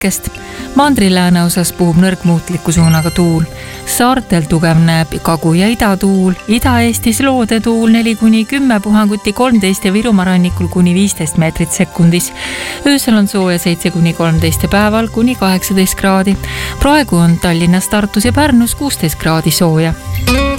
päikest. Mandri-lääne osas puhub nõrgmuutliku suunaga tuul. Saartel tugevneb kagu- ja idatuul. Ida-Eestis loodetuul 4-10 puhanguti 13 ja Virumaa rannikul kuni 15 meetrit sekundis. Öösel on sooja 7-13 ja päeval kuni 18 kraadi. Praegu on Tallinnas, Tartus ja Pärnus 16 kraadi sooja.